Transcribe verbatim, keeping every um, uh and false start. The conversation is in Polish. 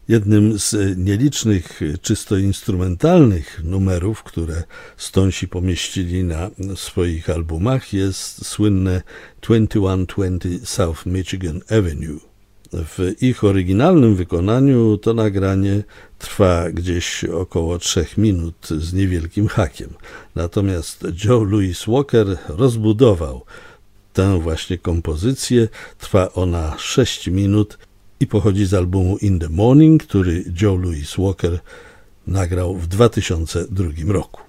Jednym z nielicznych czysto instrumentalnych numerów, które Stonesi pomieścili na swoich albumach, jest słynne twenty-one twenty South Michigan Avenue. W ich oryginalnym wykonaniu to nagranie trwa gdzieś około trzech minut z niewielkim hakiem. Natomiast Joe Louis Walker rozbudował tę właśnie kompozycję. Trwa ona sześć minut i pochodzi z albumu In the Morning, który Joe Louis Walker nagrał w dwa tysiące drugim roku.